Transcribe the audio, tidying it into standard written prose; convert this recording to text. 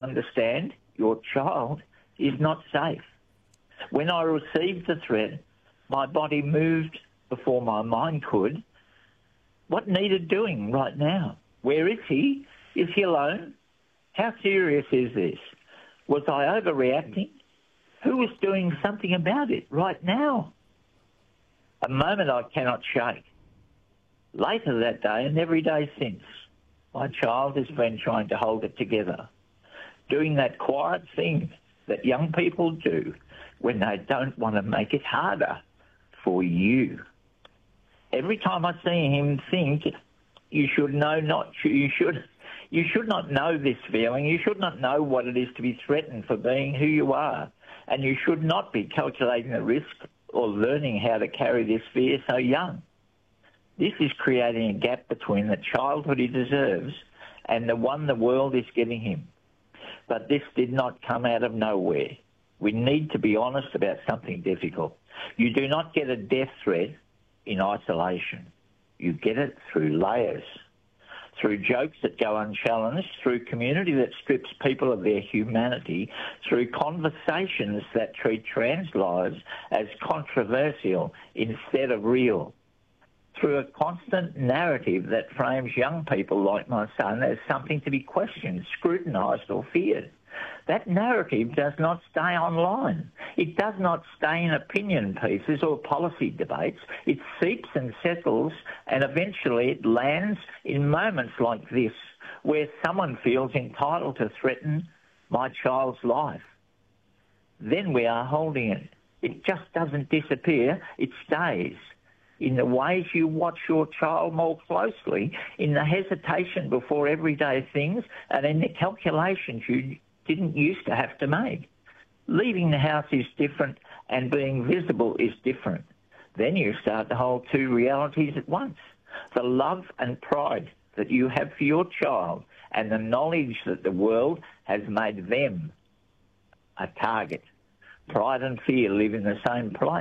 understand your child is not safe. When I received the threat, my body moved before my mind could. What needed doing right now? Where is he? Is he alone? How serious is this? Was I overreacting? Who was doing something about it right now? A moment I cannot shake. Later that day and every day since, my child has been trying to hold it together, doing that quiet thing that young people do when they don't want to make it harder for you. Every time I see him think, you should not know this feeling. You should not know what it is to be threatened for being who you are. And you should not be calculating the risk or learning how to carry this fear so young. This is creating a gap between the childhood he deserves and the one the world is giving him. But this did not come out of nowhere. We need to be honest about something difficult. You do not get a death threat in isolation. You get it through layers, through jokes that go unchallenged, through community that strips people of their humanity, through conversations that treat trans lives as controversial instead of real, through a constant narrative that frames young people like my son as something to be questioned, scrutinised or feared. That narrative does not stay online. It does not stay in opinion pieces or policy debates. It seeps and settles, and eventually it lands in moments like this where someone feels entitled to threaten my child's life. Then we are holding it. It just doesn't disappear. It stays. In the ways you watch your child more closely, in the hesitation before everyday things, and in the calculations you didn't used to have to make. Leaving the house is different and being visible is different. Then you start to hold two realities at once. The love and pride that you have for your child and the knowledge that the world has made them a target. Pride and fear live in the same place.